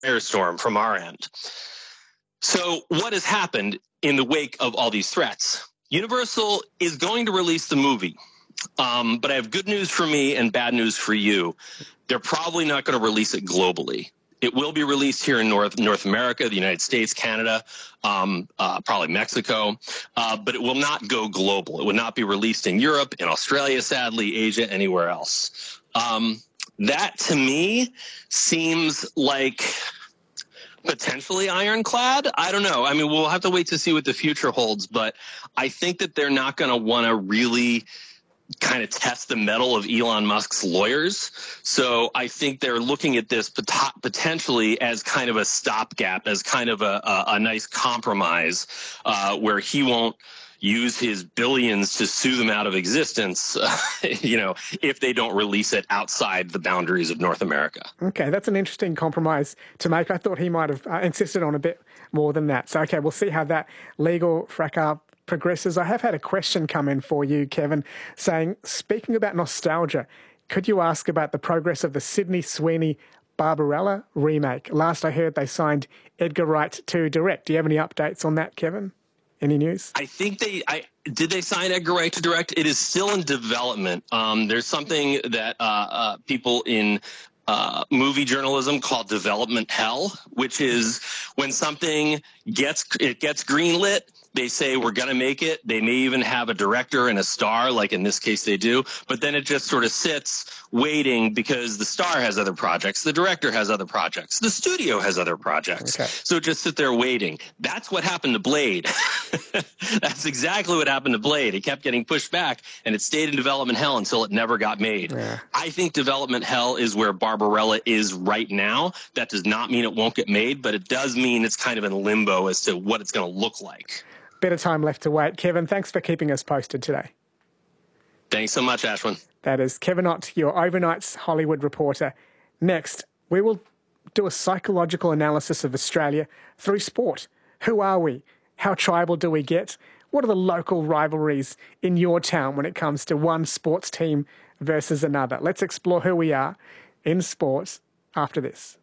firestorm from our end. So what has happened in the wake of all these threats? Universal is going to release the movie. But I have good news for me and bad news for you. They're probably not going to release it globally. It will be released here in North America, the United States, Canada, probably Mexico, but it will not go global. It will not be released in Europe, in Australia, sadly, Asia, anywhere else. That, to me, seems like potentially ironclad. I don't know. I mean, we'll have to wait to see what the future holds, but I think that they're not going to want to really kind of test the mettle of Elon Musk's lawyers. So I think they're looking at this potentially as kind of a stopgap, as kind of a nice compromise where he won't use his billions to sue them out of existence, if they don't release it outside the boundaries of North America. Okay, that's an interesting compromise to make. I thought he might have insisted on a bit more than that. So, okay, we'll see how that legal fracas progresses. I have had a question come in for you, Kevin, saying, speaking about nostalgia, could you ask about the progress of the Sydney Sweeney Barbarella remake? Last I heard they signed Edgar Wright to direct. Do you have any updates on that, Kevin? Any news? I think did they sign Edgar Wright to direct? It is still in development. There's something that people in movie journalism call development hell, which is when something gets greenlit, they say we're going to make it. They may even have a director and a star, like in this case they do, but then it just sort of sits waiting because the star has other projects, the director has other projects, the studio has other projects. Okay. So it just sit there waiting. That's what happened to Blade. That's exactly what happened to Blade. It kept getting pushed back and it stayed in development hell until it never got made. Yeah. I think development hell is where Barbarella is right now. That does not mean it won't get made, but it does mean it's kind of in limbo as to what it's going to look like. Bit of time left to wait. Kevin, thanks for keeping us posted today. Thanks so much, Ashwin. That is Kevin Ott, your Overnight's Hollywood reporter. Next, we will do a psychological analysis of Australia through sport. Who are we? How tribal do we get? What are the local rivalries in your town when it comes to one sports team versus another? Let's explore who we are in sports after this.